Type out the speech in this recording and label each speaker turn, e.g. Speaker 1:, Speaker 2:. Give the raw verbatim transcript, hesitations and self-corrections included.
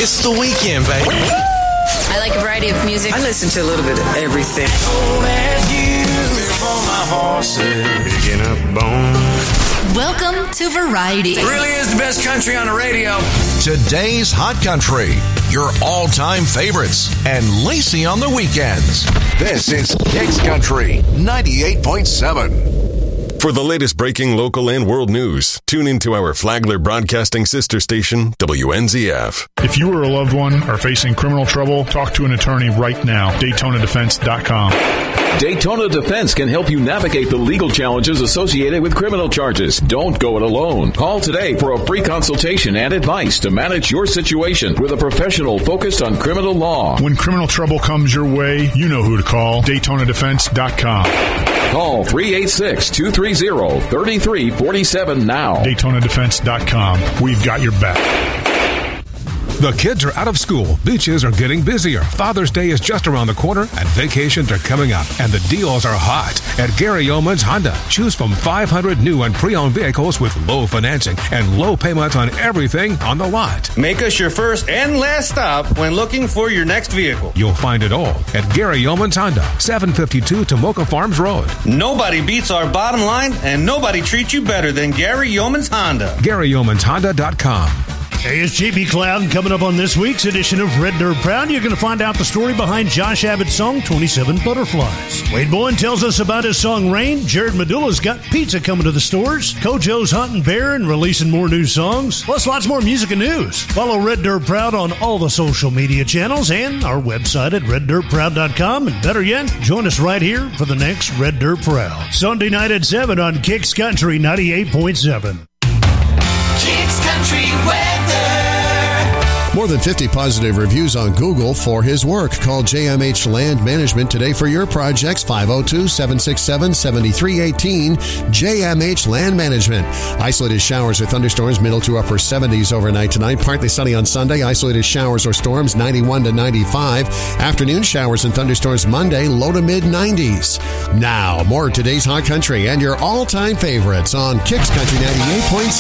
Speaker 1: It's the weekend, baby.
Speaker 2: I like a variety of music.
Speaker 3: I listen to a little bit of everything.
Speaker 2: Welcome to Variety.
Speaker 3: It really is the best country on the radio.
Speaker 4: Today's Hot Country, your all-time favorites, and Lacey on the weekends. This is Kicks Country ninety-eight point seven.
Speaker 5: For the latest breaking local and world news, tune into our Flagler Broadcasting sister station, W N Z F.
Speaker 6: If you or a loved one are facing criminal trouble, talk to an attorney right now. Daytona Defense dot com.
Speaker 7: Daytona Defense can help you navigate the legal challenges associated with criminal charges. Don't go it alone. Call today for a free consultation and advice to manage your situation with a professional focused on criminal law.
Speaker 6: When criminal trouble comes your way, you know who to call. Daytona Defense dot com.
Speaker 7: Call three eight six, two three zero, three three four seven now.
Speaker 6: Daytona Defense dot com. We've got your back.
Speaker 8: The kids are out of school, beaches are getting busier, Father's Day is just around the corner, and vacations are coming up, and the deals are hot. At Gary Yeomans Honda, choose from five hundred new and pre-owned vehicles with low financing and low payments on everything on the lot.
Speaker 9: Make us your first and last stop when looking for your next vehicle.
Speaker 8: You'll find it all at Gary Yeomans Honda, seven fifty-two Tomoka Farms Road.
Speaker 9: Nobody beats our bottom line, and nobody treats you better than Gary Yeomans Honda.
Speaker 8: Gary Yeomans Honda dot com.
Speaker 10: Hey, it's J B Cloud coming up on this week's edition of Red Dirt Proud. You're going to find out the story behind Josh Abbott's song, twenty-seven Butterflies. Wade Bowen tells us about his song, Rain. Jared Medulla's got pizza coming to the stores. Kojo's hunting bear and releasing more new songs. Plus, lots more music and news. Follow Red Dirt Proud on all the social media channels and our website at red dirt proud dot com. And better yet, join us right here for the next Red Dirt Proud. Sunday night at seven on Kicks Country ninety-eight point seven.
Speaker 11: Kicks Country Weather.
Speaker 12: More than fifty positive reviews on Google for his work. Call J M H Land Management today for your projects. five oh two, seven six seven, seven three one eight. J M H Land Management. Isolated showers or thunderstorms, middle to upper seventies overnight tonight. Partly sunny on Sunday. Isolated showers or storms, ninety-one to ninety-five. Afternoon showers and thunderstorms Monday, low to mid nineties. Now, more of today's Hot Country and your all-time favorites on Kicks Country ninety-eight point seven.